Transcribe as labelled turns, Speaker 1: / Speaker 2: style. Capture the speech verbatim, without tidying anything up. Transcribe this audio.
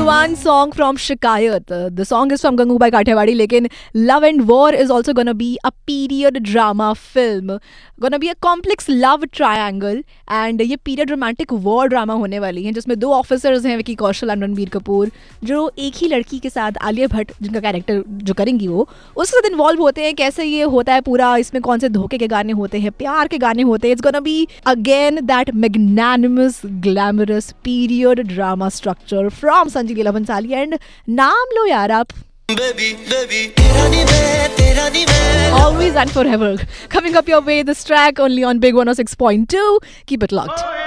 Speaker 1: one song from Shikayat. Uh, the song is from Gangubai Kathiawadi, लेकिन Love and War is also gonna be a period drama film. Gonna be a complex love triangle and ये period romantic war drama होने वाली है जिसमें दो officers हैं, विकी कौशल और रणबीर कपूर, जो एक ही लड़की के साथ आलिया भट्ट जिनका कैरेक्टर जो करेंगी वो उसके साथ इन्वॉल्व होते हैं. कैसे ये होता है पूरा, इसमें कौन से धोखे के गाने होते हैं, प्यार के गाने होते हैं. It's gonna be again that magnanimous glamorous period drama structure from Sanjeev Leela Bhansali. And नाम लो यार आप,
Speaker 2: Baby, baby, tera nahi main, tera nahi main.
Speaker 1: Always and forever. Coming up your way, this track only on Big one oh six point two. Keep it locked.